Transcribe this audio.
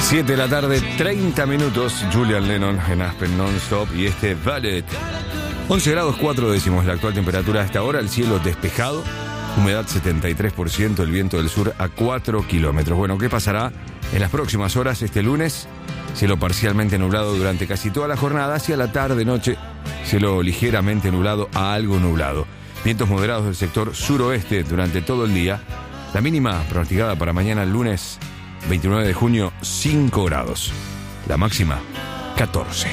7 de la tarde, 30 minutos. Julian Lennon en Aspen Non-Stop y este Ballet. 11 grados 4 décimos la actual temperatura a esta hora. El cielo despejado, humedad 73%, el viento del sur a 4 kilómetros. Bueno, ¿qué pasará en las próximas horas este lunes? Cielo parcialmente nublado durante casi toda la jornada. Hacia la tarde-noche, cielo ligeramente nublado a algo nublado. Vientos moderados del sector suroeste durante todo el día. La mínima pronosticada para mañana lunes 29 de junio, 5 grados. La máxima, 14.